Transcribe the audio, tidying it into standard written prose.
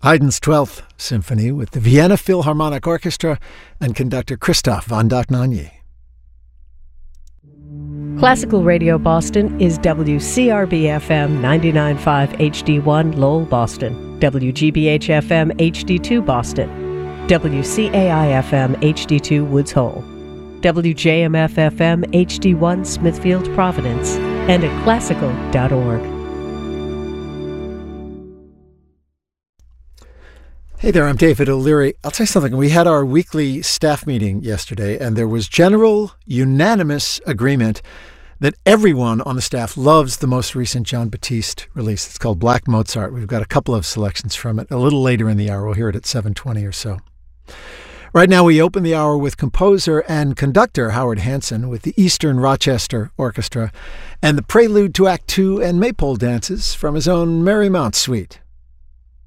Haydn's 12th Symphony with the Vienna Philharmonic Orchestra and conductor Christoph von Dohnanyi. Classical Radio Boston is WCRB-FM 99.5 HD1 Lowell, Boston, WGBH-FM HD2 Boston, WCAI-FM HD2 Woods Hole, WJMF-FM HD1 Smithfield, Providence, and at classical.org. Hey there, I'm David O'Leary. I'll tell you something. We had our weekly staff meeting yesterday, and there was general, unanimous agreement that everyone on the staff loves the most recent Jon Batiste release. It's called Black Mozart. We've got a couple of selections from it. A little later in the hour, we'll hear it at 7:20 or so. Right now, we open the hour with composer and conductor Howard Hanson with the Eastern Rochester Orchestra and the prelude to Act Two and Maypole dances from his own Marymount Suite.